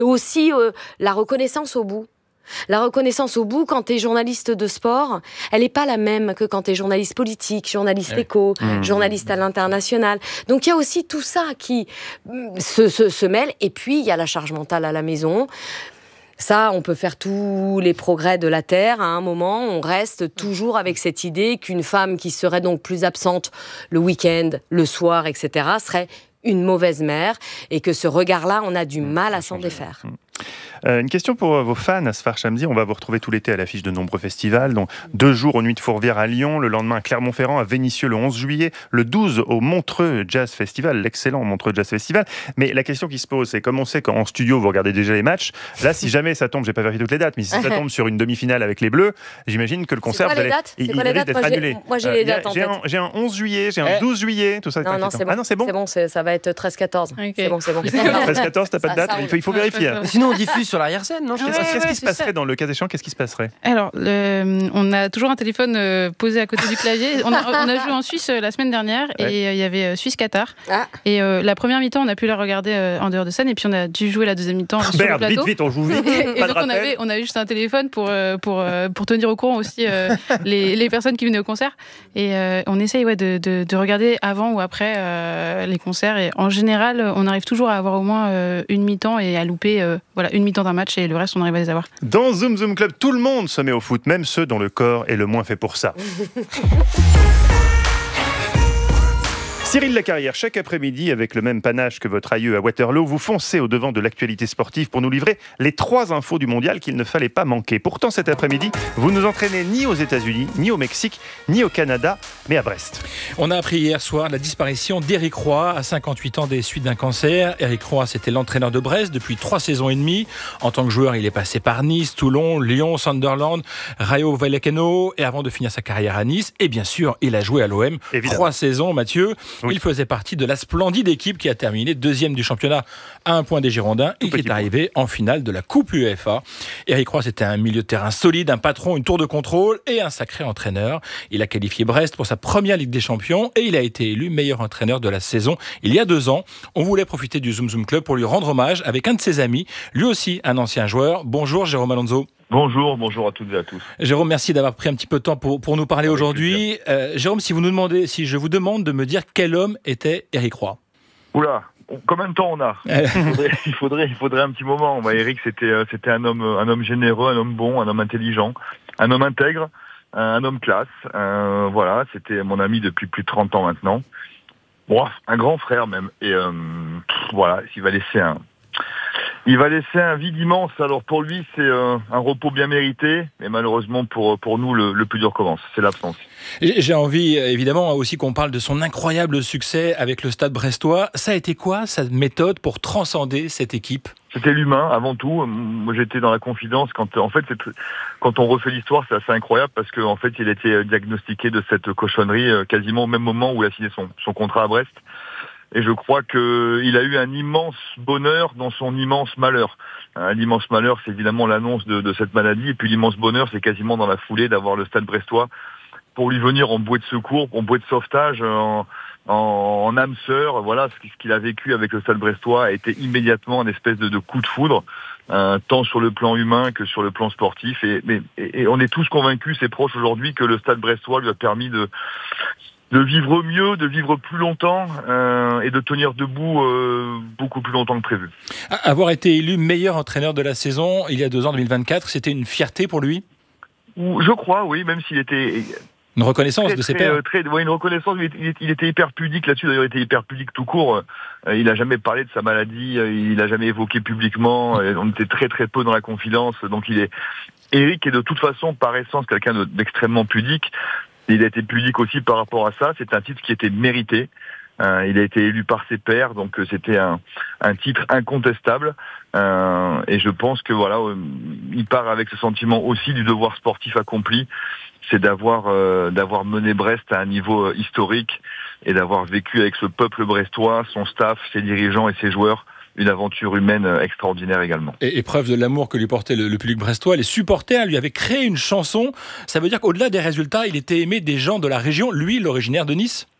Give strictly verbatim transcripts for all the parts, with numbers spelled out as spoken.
Aussi, euh, la reconnaissance au bout. La reconnaissance au bout, quand tu es journaliste de sport, elle n'est pas la même que quand tu es journaliste politique, journaliste oui. éco, Mmh. journaliste à l'international. Donc il y a aussi tout ça qui se, se, se mêle. Et puis il y a la charge mentale à la maison. Ça, on peut faire tous les progrès de la Terre. À un moment, on reste toujours avec cette idée qu'une femme qui serait donc plus absente le week-end, le soir, et cetera, serait une mauvaise mère, et que ce regard-là, on a du mal à s'en défaire. Euh, une question pour euh, vos fans, Asfar Chamzi. On va vous retrouver tout l'été à l'affiche de nombreux festivals, dont deux jours aux Nuits de Fourvière à Lyon, le lendemain à Clermont-Ferrand, à Vénissieux le onze juillet, le douze au Montreux Jazz Festival, l'excellent Montreux Jazz Festival. Mais la question qui se pose, c'est comme on sait qu'en studio vous regardez déjà les matchs, là si jamais ça tombe, j'ai pas vérifié toutes les dates, mais si ça tombe sur une demi-finale avec les Bleus, j'imagine que le concert, c'est quoi les dates il, c'est il quoi les risque dates d'être moi, annulé. J'ai, moi j'ai euh, les dates en j'ai tête. Un, j'ai un onze juillet, j'ai un eh douze juillet, tout ça. Non, non, c'est bon. Ah non, c'est bon. C'est bon, c'est, ça va être treize quatorze. Okay. C'est bon, c'est bon. treize quatorze, t'as pas de Ça, date ça, il, faut, il faut vérifier. Sinon, on diffuse sur l'arrière-scène, non? Ouais, Qu'est-ce ouais, qui se passerait dans le cas échéant? Qu'est-ce qui se passerait? Alors, le, on a toujours un téléphone euh, posé à côté du clavier. On a, on a joué en Suisse euh, la semaine dernière et il ouais. euh, y avait euh, Suisse-Qatar. Ah. Et euh, la première mi-temps, on a pu la regarder euh, en dehors de scène et puis on a dû jouer la deuxième mi-temps euh, sur Merde, le plateau. vite, vite, on joue vite. Et Pas de donc on rappel. avait, on avait juste un téléphone pour, euh, pour, euh, pour tenir au courant aussi euh, les, les personnes qui venaient au concert. Et euh, on essaye ouais, de, de, de regarder avant ou après euh, les concerts. Et en général, on arrive toujours à avoir au moins euh, une mi-temps et à louper euh, voilà, une mi-temps d'un match et le reste, on arrive à les avoir. Dans Zoom Zoom Club, tout le monde se met au foot, même ceux dont le corps est le moins fait pour ça. Cyril Lacarrière, chaque après-midi, avec le même panache que votre aïeux à Waterloo, vous foncez au-devant de l'actualité sportive pour nous livrer les trois infos du mondial qu'il ne fallait pas manquer. Pourtant, cet après-midi, vous nous entraînez ni aux États-Unis, ni au Mexique, ni au Canada, mais à Brest. On a appris hier soir la disparition d'Éric Roy, à cinquante-huit ans des suites d'un cancer. Éric Roy, c'était l'entraîneur de Brest depuis trois saisons et demie. En tant que joueur, il est passé par Nice, Toulon, Lyon, Sunderland, Rayo Vallecano, et avant de finir sa carrière à Nice. Et bien sûr, il a joué à l'O M. Évidemment. Trois saisons, Mathieu. Oui. Il faisait partie de la splendide équipe qui a terminé deuxième du championnat à un point des Girondins Tout et qui petit est arrivé en finale de la Coupe UEFA. Éric Roy, c'était un milieu de terrain solide, un patron, une tour de contrôle et un sacré entraîneur. Il a qualifié Brest pour sa première Ligue des Champions et il a été élu meilleur entraîneur de la saison il y a deux ans. On voulait profiter du Zoom Zoom Club pour lui rendre hommage avec un de ses amis, lui aussi un ancien joueur. Bonjour Jérôme Alonso. Bonjour, bonjour à toutes et à tous. Jérôme, merci d'avoir pris un petit peu de temps pour, pour nous parler Avec aujourd'hui. Euh, Jérôme, si vous nous demandez, si je vous demande de me dire quel homme était Éric Roy. Oula, combien de temps on a? il, faudrait, il, faudrait, il faudrait un petit moment. Bah, Éric, c'était, c'était un homme, un homme généreux, un homme bon, un homme intelligent, un homme intègre, un homme classe. Euh, voilà, c'était mon ami depuis plus de trente ans maintenant. Bon, un grand frère même. Et euh, voilà, il va laisser un... Il va laisser un vide immense. Alors pour lui, c'est euh, un repos bien mérité, mais malheureusement pour pour nous, le, le plus dur commence. C'est l'absence. J'ai envie évidemment aussi qu'on parle de son incroyable succès avec le Stade Brestois. Ça a été quoi sa méthode pour transcender cette équipe? C'était l'humain avant tout. Moi, j'étais dans la confidence quand, en fait, c'est, quand on refait l'histoire, c'est assez incroyable parce qu'en fait, il a été diagnostiqué de cette cochonnerie quasiment au même moment où il a signé son son contrat à Brest. Et je crois qu'il a eu un immense bonheur dans son immense malheur. Un immense malheur, c'est évidemment l'annonce de, de cette maladie. Et puis l'immense bonheur, c'est quasiment dans la foulée d'avoir le Stade Brestois pour lui venir en bouée de secours, en bouée de sauvetage, en, en, en âme sœur. Voilà, ce qu'il a vécu avec le Stade Brestois a été immédiatement une espèce de, de coup de foudre, euh, tant sur le plan humain que sur le plan sportif. Et, mais, et, et on est tous convaincus, ses proches aujourd'hui, que le Stade Brestois lui a permis de... de vivre mieux, de vivre plus longtemps euh, et de tenir debout euh, beaucoup plus longtemps que prévu. Avoir été élu meilleur entraîneur de la saison il y a deux ans, deux mille vingt-quatre, c'était une fierté pour lui? Je crois, oui, même s'il était... Une reconnaissance très, de ses très, pairs. très, ouais, une reconnaissance, il était, il était hyper pudique là-dessus, d'ailleurs il était hyper pudique tout court. Euh, il n'a jamais parlé de sa maladie, euh, il n'a jamais évoqué publiquement, euh, on était très très peu dans la confidence, donc il est... Éric est de toute façon par essence quelqu'un de, d'extrêmement pudique. Il a été pudique aussi par rapport à ça. C'est un titre qui était mérité. Euh, il a été élu par ses pairs, donc euh, c'était un, un titre incontestable. Euh, et je pense que voilà, euh, il part avec ce sentiment aussi du devoir sportif accompli. C'est d'avoir euh, d'avoir mené Brest à un niveau euh, historique et d'avoir vécu avec ce peuple brestois, son staff, ses dirigeants et ses joueurs, une aventure humaine extraordinaire également. Et, et preuve de l'amour que lui portait le, le public brestois, les supporters lui avaient créé une chanson. Ça veut dire qu'au-delà des résultats, il était aimé des gens de la région, lui, l'originaire de Nice?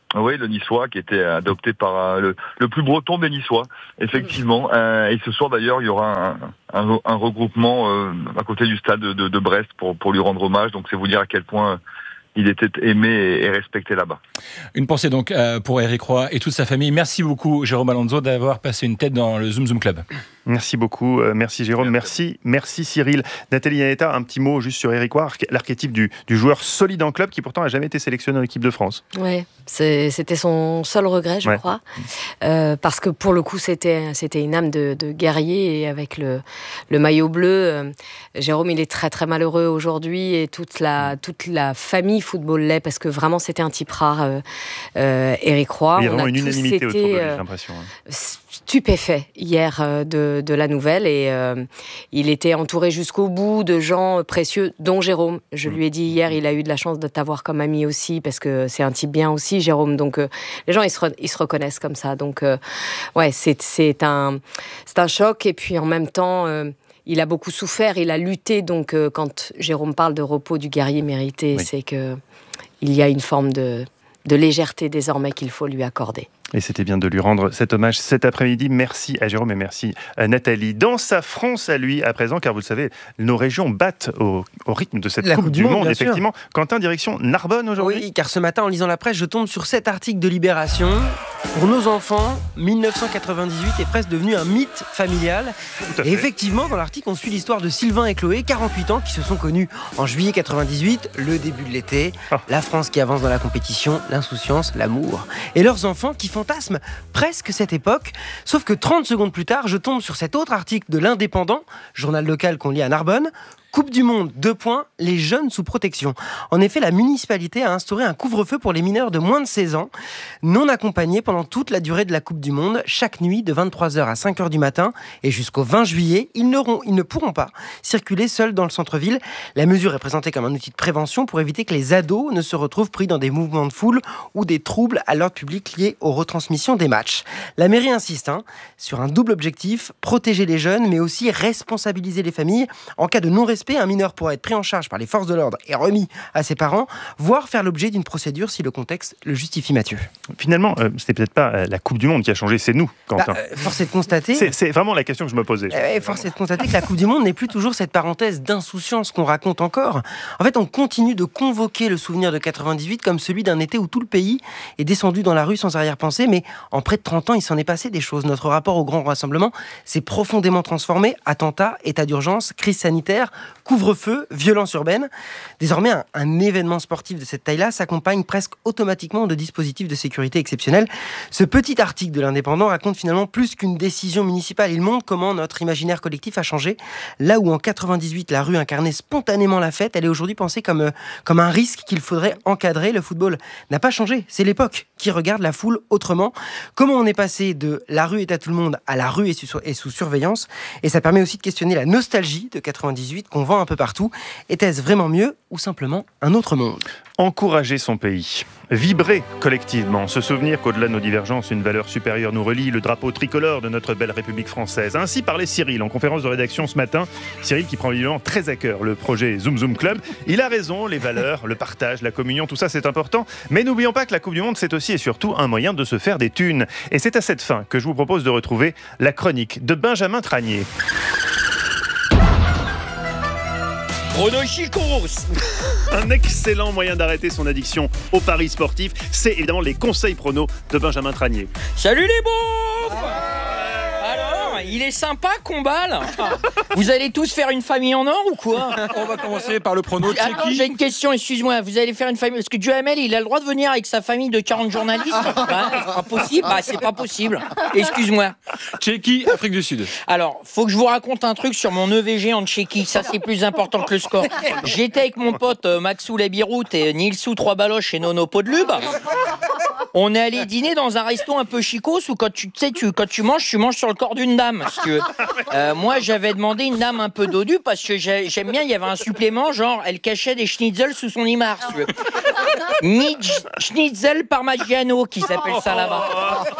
Oui, le Niçois qui était adopté par euh, le, le plus breton des Niçois, effectivement. Euh, et ce soir d'ailleurs, il y aura un, un, un regroupement euh, à côté du stade de, de Brest pour, pour lui rendre hommage. Donc c'est vous dire à quel point il était aimé et respecté là-bas. Une pensée donc euh, pour Éric Roy et toute sa famille. Merci beaucoup Jérôme Alonso d'avoir passé une tête dans le Zoom Zoom Club. Merci beaucoup, euh, merci Jérôme, merci, merci Cyril. Nathalie Yanetta, un petit mot juste sur Éric Roy, l'archétype du, du joueur solide en club qui pourtant n'a jamais été sélectionné en équipe de France. Oui, c'était son seul regret, je ouais. crois, euh, parce que pour le coup c'était c'était une âme de, de guerrier et avec le, le maillot bleu, euh, Jérôme il est très très malheureux aujourd'hui et toute la, toute la famille football l'est parce que vraiment c'était un type rare, euh, euh, Éric Roy. Il y a vraiment une unanimité autour de lui, j'ai l'impression. Hein. Stupéfait hier euh, de, de la nouvelle et euh, il était entouré jusqu'au bout de gens précieux, dont Jérôme. Je lui ai dit hier, il a eu de la chance de t'avoir comme ami aussi parce que c'est un type bien aussi, Jérôme. Donc euh, les gens ils se, re, ils se reconnaissent comme ça. Donc euh, ouais, c'est, c'est un c'est un choc et puis en même temps. Euh, Il a beaucoup souffert, il a lutté. Donc, euh, quand Jérôme parle de repos du guerrier mérité, oui. c'est que il y a une forme de, de légèreté désormais qu'il faut lui accorder. Et c'était bien de lui rendre cet hommage cet après-midi. Merci à Jérôme et merci à Nathalie. Dans sa France à lui, à présent, car vous le savez, nos régions battent au, au rythme de cette La Coupe, coupe du Monde, monde effectivement. Sûr. Quentin, direction Narbonne aujourd'hui. Oui, car ce matin, en lisant la presse, je tombe sur cet article de Libération. Pour nos enfants, dix-neuf cent quatre-vingt-dix-huit est presque devenu un mythe familial. Et effectivement, dans l'article, on suit l'histoire de Sylvain et Chloé, quarante-huit ans, qui se sont connus en juillet quatre-vingt-dix-huit, le début de l'été. Oh. La France qui avance dans la compétition, l'insouciance, l'amour. Et leurs enfants qui fantasment presque cette époque. Sauf que trente secondes plus tard, je tombe sur cet autre article de l'Indépendant, journal local qu'on lit à Narbonne. Coupe du Monde, deux points, les jeunes sous protection. En effet, la municipalité a instauré un couvre-feu pour les mineurs de moins de seize ans, non accompagnés pendant toute la durée de la Coupe du Monde, chaque nuit de vingt-trois heures à cinq heures du matin et jusqu'au vingt juillet. Ils, n'auront, ils ne pourront pas circuler seuls dans le centre-ville. La mesure est présentée comme un outil de prévention pour éviter que les ados ne se retrouvent pris dans des mouvements de foule ou des troubles à l'ordre public liés aux retransmissions des matchs. La mairie insiste hein, sur un double objectif, protéger les jeunes, mais aussi responsabiliser les familles. En cas de non-respect, un mineur pourra être pris en charge par les forces de l'ordre et remis à ses parents, voire faire l'objet d'une procédure si le contexte le justifie, Mathieu. Finalement, euh, c'était peut-être pas euh, la Coupe du Monde qui a changé, c'est nous, Quentin. Bah, euh, force est de constater... C'est, c'est vraiment la question que je me posais. Euh, force est de constater que la Coupe du Monde n'est plus toujours cette parenthèse d'insouciance qu'on raconte encore. En fait, on continue de convoquer le souvenir de quatre-vingt-dix-huit comme celui d'un été où tout le pays est descendu dans la rue sans arrière-pensée, mais en près de trente ans, il s'en est passé des choses. Notre rapport au grand rassemblement s'est profondément transformé. Attentats, état d'urgence, crise sanitaire, couvre-feu, violence urbaine. Désormais, un, un événement sportif de cette taille-là s'accompagne presque automatiquement de dispositifs de sécurité exceptionnels. Ce petit article de l'Indépendant raconte finalement plus qu'une décision municipale. Il montre comment notre imaginaire collectif a changé. Là où en quatre-vingt-dix-huit, la rue incarnait spontanément la fête, elle est aujourd'hui pensée comme, comme un risque qu'il faudrait encadrer. Le football n'a pas changé. C'est l'époque qui regarde la foule autrement. Comment on est passé de la rue est à tout le monde à la rue est sous, est sous surveillance. Et ça permet aussi de questionner la nostalgie de quatre-vingt-dix-huit qu'on vend un peu partout. Était-ce vraiment mieux ou simplement un autre monde ? Encourager son pays, vibrer collectivement, se souvenir qu'au-delà de nos divergences, une valeur supérieure nous relie, le drapeau tricolore de notre belle République française. Ainsi parlait Cyril en conférence de rédaction ce matin. Cyril qui prend évidemment très à cœur le projet Zoom Zoom Club. Il a raison, les valeurs, le partage, la communion, tout ça c'est important. Mais n'oublions pas que la Coupe du Monde c'est aussi et surtout un moyen de se faire des thunes. Et c'est à cette fin que je vous propose de retrouver la chronique de Benjamin Tranier. Pronochicos. Un excellent moyen d'arrêter son addiction aux paris sportifs, c'est évidemment les conseils pronos de Benjamin Tranier. Salut les beaufs. Alors, il est sympa Combal. Vous allez tous faire une famille en or ou quoi? On va commencer par le prono de Tchéquie. J'ai une question, excuse-moi, vous allez faire une famille... Parce que Duhamel, il a le droit de venir avec sa famille de quarante journalistes? Bah, c'est pas possible. Bah, c'est pas possible. Excuse-moi. Tchéquie, Afrique du Sud. Alors, faut que je vous raconte un truc sur mon E V G en Tchéquie. Ça, c'est plus important que le score. J'étais avec mon pote euh, Maxou Labirout et Nilsou Trois Baloches et Nono Podlub. On est allé dîner dans un resto un peu chicos où quand tu sais, tu, quand tu manges, tu manges sur le corps d'une dame. Si tu veux. Euh, moi, j'avais demandé une dame un peu dodue parce que j'ai, j'aime bien, il y avait un supplément, genre, elle cachait des schnitzels sous son imar. Si tu veux. Ni schnitzel parmigiano qui s'appelle ça là-bas.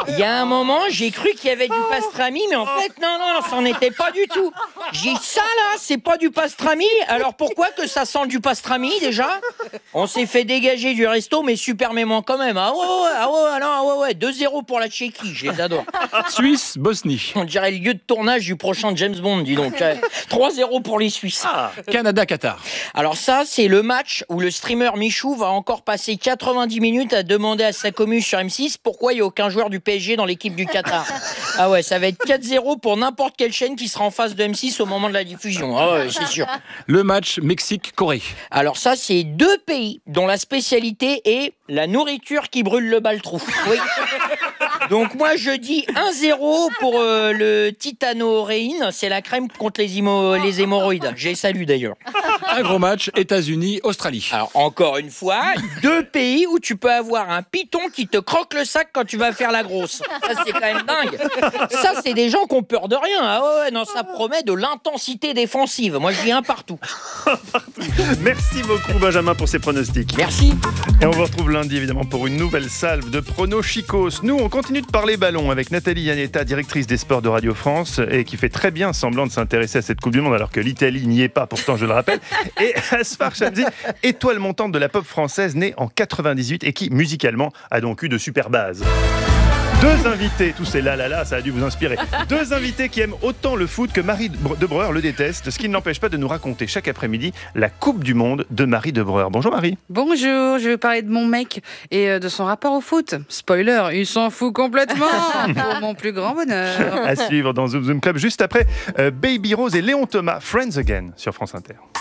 Il y a un moment, j'ai cru qu'il y avait du pastrami, mais en fait, non, non, non, ça n'en était pas du tout. J'ai dit, ça là, c'est pas du pastrami. Alors pourquoi que ça sent du pastrami déjà? On s'est fait dégager du resto, mais super mément quand même. Ah ouais, ouais, ah ouais, non, ah ouais, ouais, deux zéro pour la Tchéquie, je les adore. Suisse, Bosnie. On dirait le lieu de tournage du prochain James Bond, dis donc. trois zéro pour les Suisses. Ah. Canada, Qatar. Alors ça, c'est le match où le streamer Michou va encore passer quatre-vingt-dix minutes à demander à sa commu sur M six pourquoi il n'y a aucun joueur du P S G dans l'équipe du Qatar. Ah ouais, ça va être quatre zéro pour n'importe quelle chaîne qui sera en face de M six au moment de la diffusion. Ah ouais, c'est sûr. Le match Mexique-Corée. Alors ça, c'est deux pays dont la spécialité est la nourriture qui brûle le baltrou. Oui. Donc moi, je dis un zéro pour euh, le titanoréine. C'est la crème contre les, hémo- les hémorroïdes. J'ai salué d'ailleurs. Un gros match, États-Unis-Australie. Alors encore une fois, deux pays où tu peux avoir un python qui te croque le sac quand tu vas faire la grosse. Ça, c'est quand même dingue. Ça, c'est des gens qui ont peur de rien. Ah ouais, non, ça promet de l'intensité défensive. Moi, je dis un partout. Merci beaucoup, Benjamin, pour ces pronostics. Merci. Et on vous retrouve lundi, évidemment, pour une nouvelle salve de pronos chicos. Nous, on continue de parler ballon avec Nathalie Iannetta, directrice des sports de Radio France, et qui fait très bien semblant de s'intéresser à cette Coupe du Monde, alors que l'Italie n'y est pas, pourtant, je le rappelle. Et Asfar Chamzi, étoile montante de la pop française, née en quatre-vingt-dix-huit et qui, musicalement, a donc eu de super bases. Deux invités, tous ces là là là, ça a dû vous inspirer. Deux invités qui aiment autant le foot que Marie de Breuer le déteste, ce qui ne l'empêche pas de nous raconter chaque après-midi la Coupe du Monde de Marie de Breuer. Bonjour Marie. Bonjour, je vais parler de mon mec et de son rapport au foot. Spoiler, il s'en fout complètement, pour mon plus grand bonheur. À suivre dans Zoom Zoom Club juste après euh, Baby Rose et Léon Thomas, Friends Again sur France Inter.